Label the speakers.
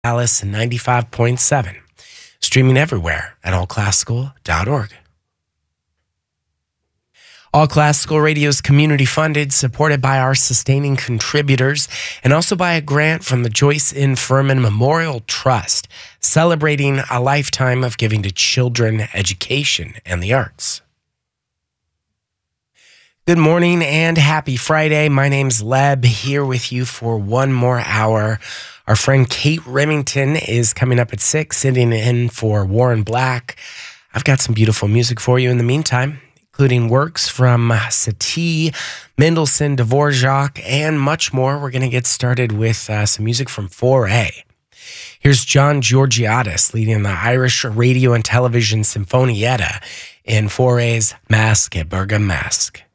Speaker 1: Alice 95.7. Streaming everywhere at allclassical.org. All Classical Radio is community funded, supported by our sustaining contributors, and also by a grant from the Joyce N. Furman Memorial Trust, celebrating a lifetime of giving to children, education, and the arts. Good morning and happy Friday. My name's Leb, here with you for one more hour. Our friend Kate Remington is coming up at 6, sitting in for Warren Black. I've got some beautiful music for you in the meantime, including works from Satie, Mendelssohn, Dvorak, and much more. We're going to get started with some music from 4A. Here's John Georgiadis leading the Irish Radio and Television Sinfonietta in 4A's Masque et Bergam Masque.